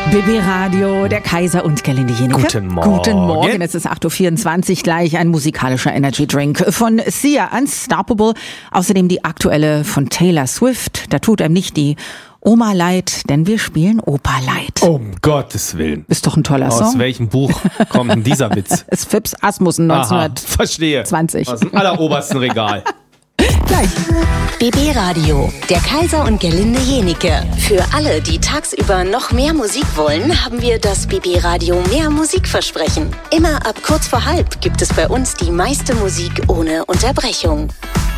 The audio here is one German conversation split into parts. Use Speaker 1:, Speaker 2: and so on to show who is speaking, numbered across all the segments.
Speaker 1: BB Radio, der Kaiser und Gerlinde Jenecke.
Speaker 2: Guten Morgen.
Speaker 1: Guten Morgen, es ist 8.24 Uhr, gleich ein musikalischer Energy Drink von Sia, Unstoppable. Außerdem die aktuelle von Taylor Swift. Da tut einem nicht die Oma leid, denn wir spielen Opa leid.
Speaker 2: Um Gottes Willen.
Speaker 1: Ist doch ein toller Song.
Speaker 2: Aus welchem Buch kommt denn dieser Witz?
Speaker 1: Es ist Phipps Asmussen 1920.
Speaker 2: Verstehe. Aus dem allerobersten Regal.
Speaker 1: Gleich.
Speaker 3: BB Radio, der Kaiser und Gerlinde Jenecke. Für alle, die tagsüber noch mehr Musik wollen, haben wir das BB Radio mehr Musikversprechen. Immer ab kurz vor halb gibt es bei uns die meiste Musik ohne Unterbrechung.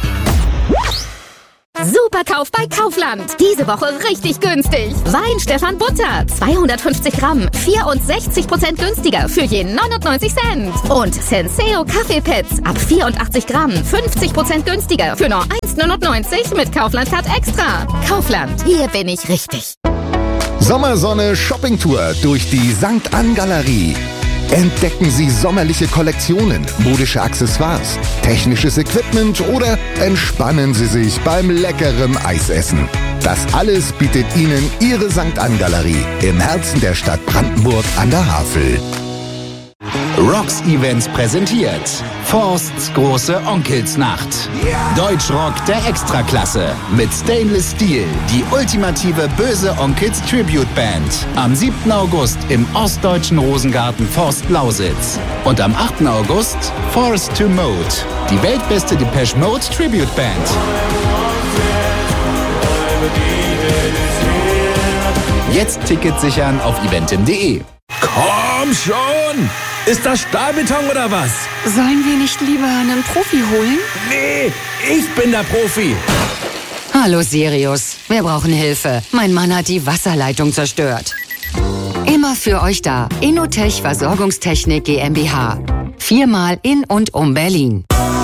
Speaker 4: Superkauf bei Kaufland. Diese Woche richtig günstig. Wein Stefan Butter, 250 Gramm, 64% günstiger für je 99 Cent. Und Senseo Kaffeepads ab 84 Gramm, 50% günstiger für nur 1,99 mit Kaufland Card Extra. Kaufland, hier bin ich richtig.
Speaker 5: Sommersonne Shoppingtour durch die St. Ann Galerie. Entdecken Sie sommerliche Kollektionen, modische Accessoires, technisches Equipment oder entspannen Sie sich beim leckeren Eisessen. Das alles bietet Ihnen Ihre St. Ann Galerie im Herzen der Stadt Brandenburg an der Havel.
Speaker 6: Rocks Events präsentiert Forsts große Onkelsnacht. Deutschrock der Extraklasse mit Stainless Steel, die ultimative böse Onkels Tribute Band. Am 7. August im ostdeutschen Rosengarten Forst Lausitz. Und am 8. August Forced to Mode, die weltbeste Depeche Mode Tribute Band. Jetzt Tickets sichern auf eventim.de.
Speaker 7: Komm schon! Ist das Stahlbeton oder was?
Speaker 8: Sollen wir nicht lieber einen Profi holen?
Speaker 7: Nee, ich bin der Profi.
Speaker 8: Hallo Sirius, wir brauchen Hilfe. Mein Mann hat die Wasserleitung zerstört. Immer für euch da. Innotech Versorgungstechnik GmbH. 4-mal in und um Berlin.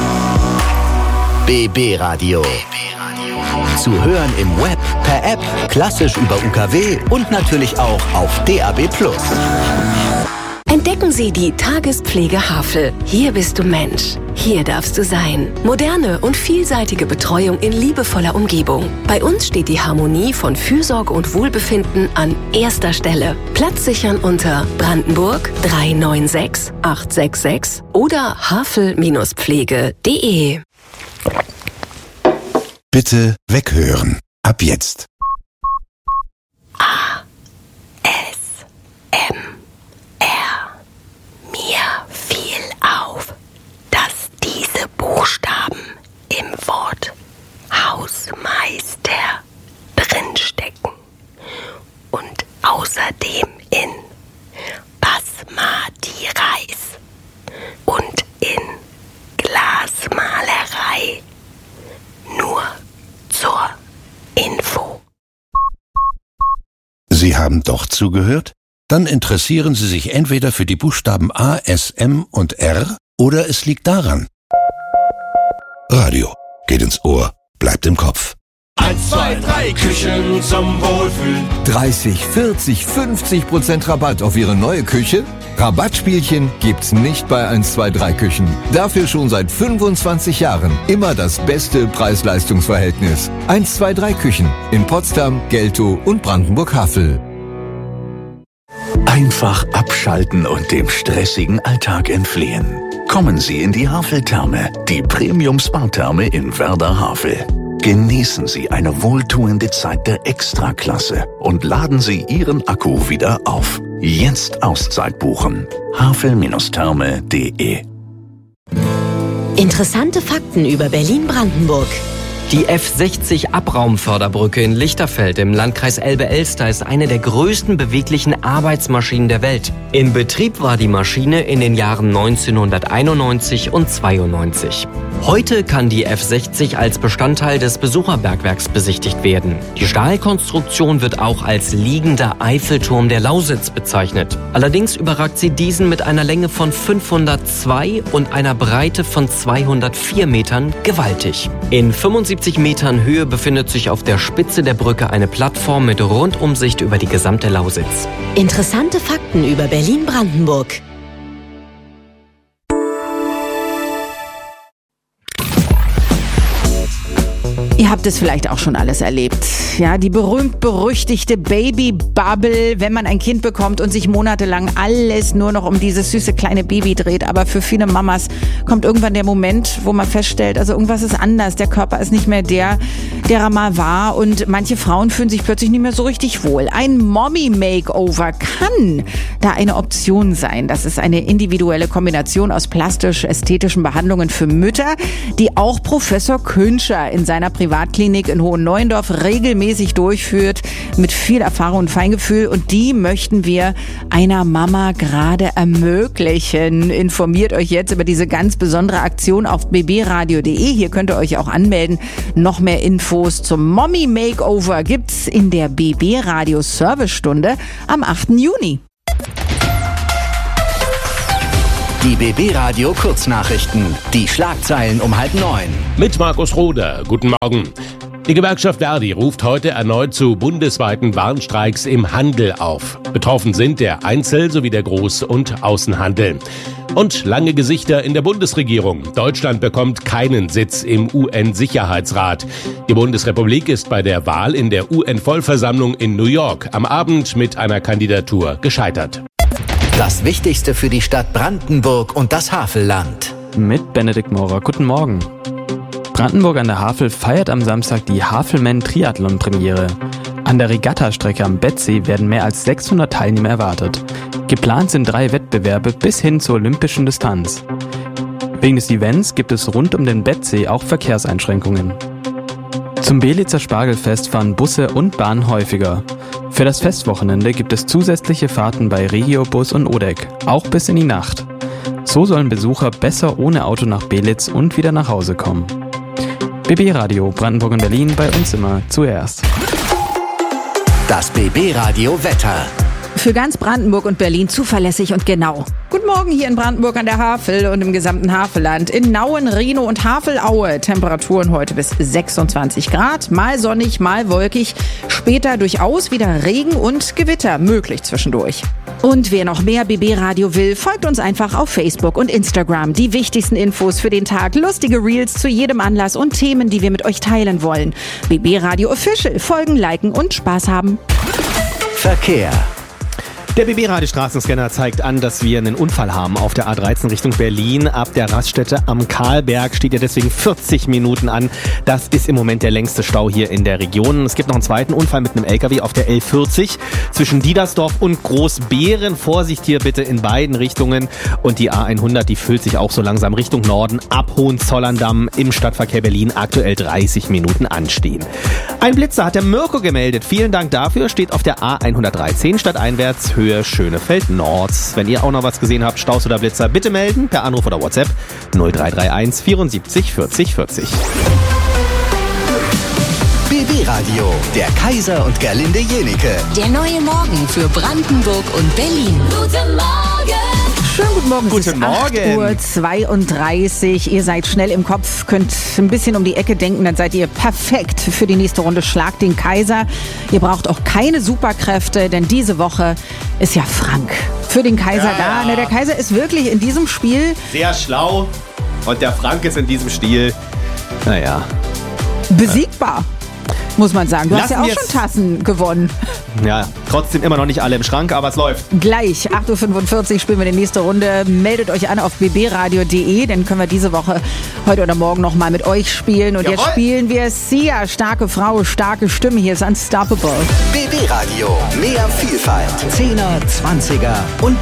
Speaker 6: BB Radio. Zu hören im Web, per App, klassisch über UKW und natürlich auch auf DAB+.
Speaker 3: Entdecken Sie die Tagespflege Havel. Hier bist du Mensch. Hier darfst du sein. Moderne und vielseitige Betreuung in liebevoller Umgebung. Bei uns steht die Harmonie von Fürsorge und Wohlbefinden an erster Stelle. Platz sichern unter Brandenburg 396 866 oder havel-pflege.de.
Speaker 5: Bitte weghören. Ab jetzt.
Speaker 3: Mir fiel auf, dass diese Buchstaben im Wort Hausmeister drinstecken und außerdem in Basmati Reis und in Glasmalerei. Nur zur Info.
Speaker 5: Sie haben doch zugehört? Dann interessieren Sie sich entweder für die Buchstaben A, S, M und R oder es liegt daran. Radio geht ins Ohr, bleibt im Kopf.
Speaker 7: 1, 2, 3 Küchen zum Wohlfühlen.
Speaker 9: 30, 40, 50% Rabatt auf Ihre neue Küche? Rabattspielchen gibt's nicht bei 1, 2, 3 Küchen. Dafür schon seit 25 Jahren immer das beste Preis-Leistungs-Verhältnis. 1, 2, 3 Küchen in Potsdam, Geltow und Brandenburg-Havel.
Speaker 6: Einfach abschalten und dem stressigen Alltag entfliehen. Kommen Sie in die Havel-Therme, die Premium-Spa-Therme in Werder-Havel. Genießen Sie eine wohltuende Zeit der Extraklasse und laden Sie Ihren Akku wieder auf. Jetzt Auszeit buchen. havel-therme.de.
Speaker 3: Interessante Fakten über Berlin-Brandenburg.
Speaker 10: Die F60-Abraumförderbrücke in Lichterfeld im Landkreis Elbe-Elster ist eine der größten beweglichen Arbeitsmaschinen der Welt. In Betrieb war die Maschine in den Jahren 1991 und 92. Heute kann die F60 als Bestandteil des Besucherbergwerks besichtigt werden. Die Stahlkonstruktion wird auch als liegender Eiffelturm der Lausitz bezeichnet. Allerdings überragt sie diesen mit einer Länge von 502 und einer Breite von 204 Metern gewaltig. In 75 Metern Höhe befindet sich auf der Spitze der Brücke eine Plattform mit Rundumsicht über die gesamte Lausitz.
Speaker 3: Interessante Fakten über Berlin-Brandenburg.
Speaker 1: Ihr habt es vielleicht auch schon alles erlebt. Ja, die berühmt-berüchtigte Baby-Bubble, wenn man ein Kind bekommt und sich monatelang alles nur noch um dieses süße kleine Baby dreht. Aber für viele Mamas kommt irgendwann der Moment, wo man feststellt, also irgendwas ist anders. Der Körper ist nicht mehr der er mal war. Und manche Frauen fühlen sich plötzlich nicht mehr so richtig wohl. Ein Mommy-Makeover kann da eine Option sein. Das ist eine individuelle Kombination aus plastisch-ästhetischen Behandlungen für Mütter, die auch Professor Künscher in seiner Privatklinik in Hohenneuendorf regelmäßig durchführt, mit viel Erfahrung und Feingefühl. Und die möchten wir einer Mama gerade ermöglichen. Informiert euch jetzt über diese ganz besondere Aktion auf bbradio.de. Hier könnt ihr euch auch anmelden. Noch mehr Infos zum Mommy Makeover gibt's in der BB Radio Servicestunde am 8. Juni.
Speaker 6: Die BB Radio Kurznachrichten. Die Schlagzeilen um 8:30.
Speaker 11: Mit Markus Roder. Guten Morgen. Die Gewerkschaft Verdi ruft heute erneut zu bundesweiten Warnstreiks im Handel auf. Betroffen sind der Einzel- sowie der Groß- und Außenhandel. Und lange Gesichter in der Bundesregierung. Deutschland bekommt keinen Sitz im UN-Sicherheitsrat. Die Bundesrepublik ist bei der Wahl in der UN-Vollversammlung in New York am Abend mit einer Kandidatur gescheitert.
Speaker 6: Das Wichtigste für die Stadt Brandenburg und das Havelland.
Speaker 12: Mit Benedikt Maurer. Guten Morgen. Brandenburg an der Havel feiert am Samstag die Havelman-Triathlon-Premiere. An der Regattastrecke am Bettsee werden mehr als 600 Teilnehmer erwartet. Geplant sind 3 Wettbewerbe bis hin zur olympischen Distanz. Wegen des Events gibt es rund um den Bettsee auch Verkehrseinschränkungen. Zum Belitzer Spargelfest fahren Busse und Bahnen häufiger. Für das Festwochenende gibt es zusätzliche Fahrten bei Regiobus und Odeck, auch bis in die Nacht. So sollen Besucher besser ohne Auto nach Belitz und wieder nach Hause kommen. BB Radio Brandenburg und Berlin, bei uns immer zuerst.
Speaker 6: Das BB Radio Wetter.
Speaker 1: Für ganz Brandenburg und Berlin zuverlässig und genau. Guten Morgen hier in Brandenburg an der Havel und im gesamten Havelland. In Nauen, Rhinow und Havelaue Temperaturen heute bis 26 Grad. Mal sonnig, mal wolkig. Später durchaus wieder Regen und Gewitter möglich zwischendurch. Und wer noch mehr BB Radio will, folgt uns einfach auf Facebook und Instagram. Die wichtigsten Infos für den Tag, lustige Reels zu jedem Anlass und Themen, die wir mit euch teilen wollen. BB Radio Official. Folgen, liken und Spaß haben.
Speaker 6: Verkehr.
Speaker 2: Der BB-Radio-Straßenscanner zeigt an, dass wir einen Unfall haben auf der A13 Richtung Berlin. Ab der Raststätte am Karlberg steht ja deswegen 40 Minuten an. Das ist im Moment der längste Stau hier in der Region. Es gibt noch einen zweiten Unfall mit einem LKW auf der L40 zwischen Diedersdorf und Großbeeren. Vorsicht hier bitte in beiden Richtungen. Und die A100, die füllt sich auch so langsam Richtung Norden ab Hohenzollern-Damm im Stadtverkehr Berlin. Aktuell 30 Minuten anstehen. Ein Blitzer hat der Mirko gemeldet. Vielen Dank dafür. Steht auf der A113 stadteinwärts Höhe Schönefeld Nord. Wenn ihr auch noch was gesehen habt, Staus oder Blitzer, bitte melden per Anruf oder WhatsApp 0331 74 40 40.
Speaker 6: BB Radio, der Kaiser und Gerlinde Jenike.
Speaker 8: Der neue Morgen für Brandenburg und Berlin.
Speaker 4: Guten Morgen!
Speaker 1: Schönen guten Morgen.
Speaker 2: Guten Morgen.
Speaker 1: Es ist 8:32 Uhr. Ihr seid schnell im Kopf, könnt ein bisschen um die Ecke denken, dann seid ihr perfekt für die nächste Runde Schlag den Kaiser. Ihr braucht auch keine Superkräfte, denn diese Woche ist ja Frank für den Kaiser da. Ne, der Kaiser ist wirklich in diesem Spiel
Speaker 2: sehr schlau und der Frank ist in diesem Stil,
Speaker 1: besiegbar. Muss man sagen. Du hast ja auch schon Tassen gewonnen.
Speaker 2: Ja, trotzdem immer noch nicht alle im Schrank, aber es läuft.
Speaker 1: Gleich, 8:45 Uhr spielen wir die nächste Runde. Meldet euch an auf bbradio.de, dann können wir diese Woche, heute oder morgen nochmal mit euch spielen. Und Jetzt spielen wir Sia, starke Frau, starke Stimme. Hier ist Unstoppable.
Speaker 6: BB Radio, mehr Vielfalt. 10er, 20er und